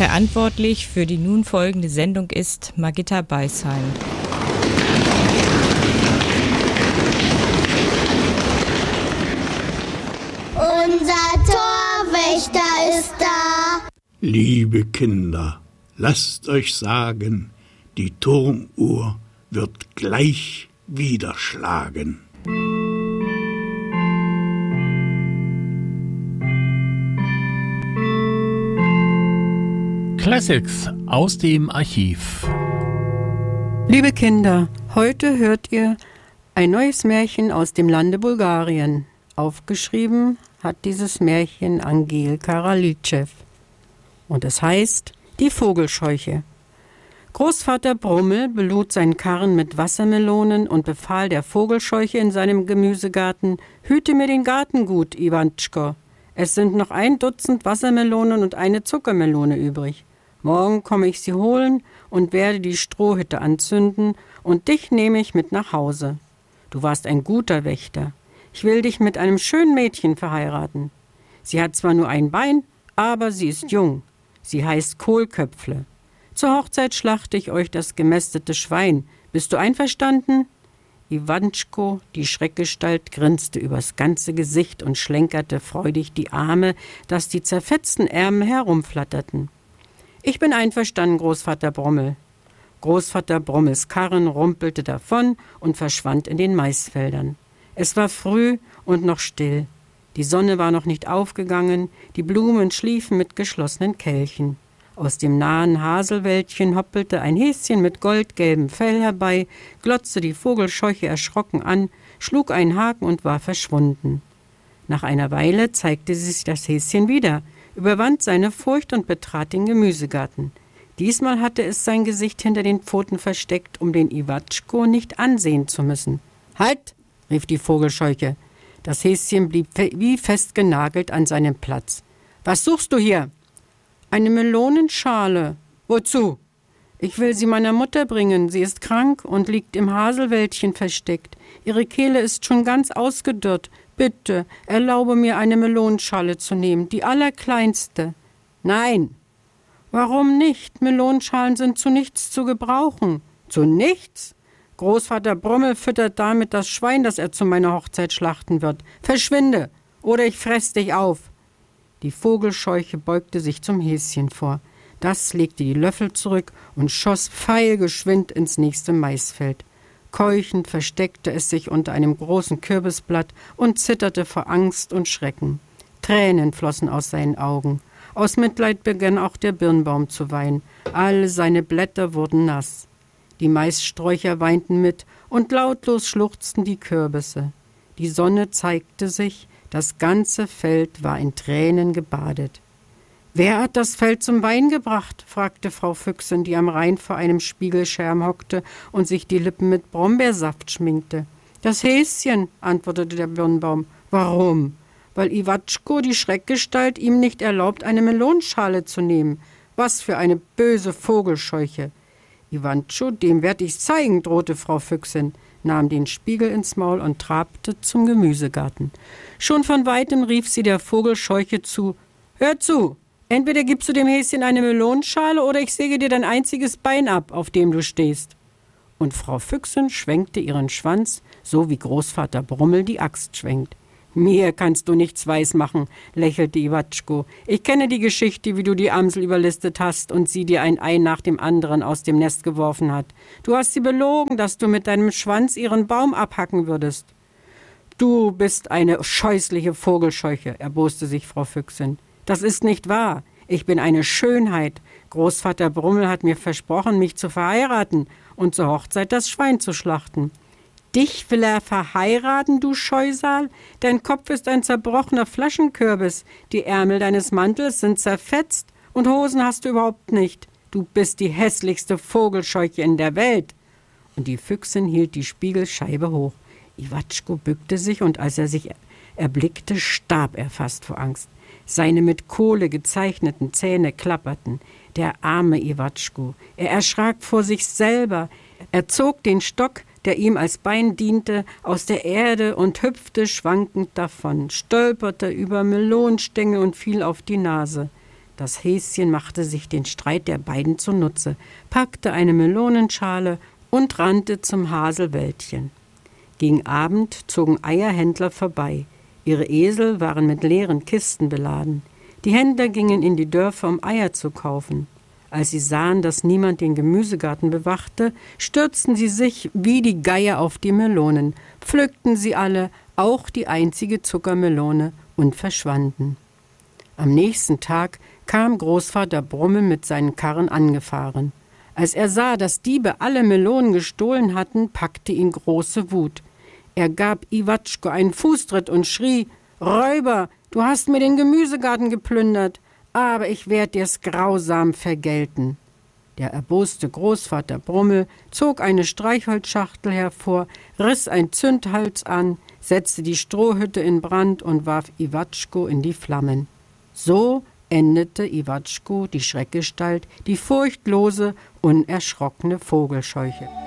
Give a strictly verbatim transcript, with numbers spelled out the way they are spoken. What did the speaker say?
Verantwortlich für die nun folgende Sendung ist Margitta Beisheim. Unser Torwächter ist da. Liebe Kinder, lasst euch sagen, die Turmuhr wird gleich wieder schlagen. Classics aus dem Archiv. Liebe Kinder, heute hört ihr ein neues Märchen aus dem Lande Bulgarien. Aufgeschrieben hat dieses Märchen Angel Karalitschew. Und es heißt Die Vogelscheuche. Großvater Brummel belud seinen Karren mit Wassermelonen und befahl der Vogelscheuche in seinem Gemüsegarten: Hüte mir den Garten gut, Iwantschko. Es sind noch ein Dutzend Wassermelonen und eine Zuckermelone übrig. Morgen komme ich sie holen und werde die Strohhütte anzünden und dich nehme ich mit nach Hause. Du warst ein guter Wächter. Ich will dich mit einem schönen Mädchen verheiraten. Sie hat zwar nur ein Bein, aber sie ist jung. Sie heißt Kohlköpfle. Zur Hochzeit schlachte ich euch das gemästete Schwein. Bist du einverstanden? Iwantschko, die Schreckgestalt, grinste übers ganze Gesicht und schlenkerte freudig die Arme, dass die zerfetzten Ärmel herumflatterten. Ich bin einverstanden, Großvater Brummel. Großvater Brummels Karren rumpelte davon und verschwand in den Maisfeldern. Es war früh und noch still. Die Sonne war noch nicht aufgegangen, die Blumen schliefen mit geschlossenen Kelchen. Aus dem nahen Haselwäldchen hoppelte ein Häschen mit goldgelbem Fell herbei, glotzte die Vogelscheuche erschrocken an, schlug einen Haken und war verschwunden. Nach einer Weile zeigte sich das Häschen wieder, überwand seine Furcht und betrat den Gemüsegarten. Diesmal hatte es sein Gesicht hinter den Pfoten versteckt, um den Iwatschko nicht ansehen zu müssen. »Halt!« rief die Vogelscheuche. Das Häschen blieb wie festgenagelt an seinem Platz. »Was suchst du hier?« »Eine Melonenschale.« »Wozu?« »Ich will sie meiner Mutter bringen. Sie ist krank und liegt im Haselwäldchen versteckt. Ihre Kehle ist schon ganz ausgedörrt. Bitte, erlaube mir, eine Melonenschale zu nehmen, die allerkleinste.« »Nein.« »Warum nicht? Melonenschalen sind zu nichts zu gebrauchen.« »Zu nichts? Großvater Brummel füttert damit das Schwein, das er zu meiner Hochzeit schlachten wird. Verschwinde, oder ich fress dich auf.« Die Vogelscheuche beugte sich zum Häschen vor. Das legte die Löffel zurück und schoss pfeilgeschwind ins nächste Maisfeld. Keuchend versteckte es sich unter einem großen Kürbisblatt und zitterte vor Angst und Schrecken. Tränen flossen aus seinen Augen. Aus Mitleid begann auch der Birnbaum zu weinen. Alle seine Blätter wurden nass. Die Maissträucher weinten mit und lautlos schluchzten die Kürbisse. Die Sonne zeigte sich, das ganze Feld war in Tränen gebadet. »Wer hat das Feld zum Wein gebracht?« fragte Frau Füchsin, die am Rhein vor einem Spiegelschirm hockte und sich die Lippen mit Brombeersaft schminkte. »Das Häschen«, antwortete der Birnbaum. »Warum?« »Weil Iwatschko, die Schreckgestalt, ihm nicht erlaubt, eine Melonenschale zu nehmen. Was für eine böse Vogelscheuche!« »Iwantschko, dem werd ich's zeigen«, drohte Frau Füchsin, nahm den Spiegel ins Maul und trabte zum Gemüsegarten. Schon von weitem rief sie der Vogelscheuche zu: »Hör zu! Entweder gibst du dem Häschen eine Melonenschale oder ich säge dir dein einziges Bein ab, auf dem du stehst.« Und Frau Füchsin schwenkte ihren Schwanz, so wie Großvater Brummel die Axt schwenkt. »Mir kannst du nichts weismachen«, lächelte Iwatschko. »Ich kenne die Geschichte, wie du die Amsel überlistet hast und sie dir ein Ei nach dem anderen aus dem Nest geworfen hat. Du hast sie belogen, dass du mit deinem Schwanz ihren Baum abhacken würdest.« »Du bist eine scheußliche Vogelscheuche«, erboste sich Frau Füchsin. »Das ist nicht wahr. Ich bin eine Schönheit. Großvater Brummel hat mir versprochen, mich zu verheiraten und zur Hochzeit das Schwein zu schlachten.« »Dich will er verheiraten, du Scheusal? Dein Kopf ist ein zerbrochener Flaschenkürbis. Die Ärmel deines Mantels sind zerfetzt und Hosen hast du überhaupt nicht. Du bist die hässlichste Vogelscheuche in der Welt.« Und die Füchsin hielt die Spiegelscheibe hoch. Iwatschko bückte sich und als er sich erblickte, starb er fast vor Angst. Seine mit Kohle gezeichneten Zähne klapperten. Der arme Iwatschko. Er erschrak vor sich selber. Er zog den Stock, der ihm als Bein diente, aus der Erde und hüpfte schwankend davon, stolperte über Melonenstängel und fiel auf die Nase. Das Häschen machte sich den Streit der beiden zunutze, packte eine Melonenschale und rannte zum Haselwäldchen. Gegen Abend zogen Eierhändler vorbei. Ihre Esel waren mit leeren Kisten beladen. Die Händler gingen in die Dörfer, um Eier zu kaufen. Als sie sahen, dass niemand den Gemüsegarten bewachte, stürzten sie sich wie die Geier auf die Melonen, pflückten sie alle, auch die einzige Zuckermelone, und verschwanden. Am nächsten Tag kam Großvater Brummel mit seinen Karren angefahren. Als er sah, dass Diebe alle Melonen gestohlen hatten, packte ihn große Wut. Er gab Iwatschko einen Fußtritt und schrie: »Räuber, du hast mir den Gemüsegarten geplündert, aber ich werde dir's grausam vergelten.« Der erboste Großvater Brummel zog eine Streichholzschachtel hervor, riss ein Zündholz an, setzte die Strohhütte in Brand und warf Iwatschko in die Flammen. So endete Iwatschko, die Schreckgestalt, die furchtlose, unerschrockene Vogelscheuche.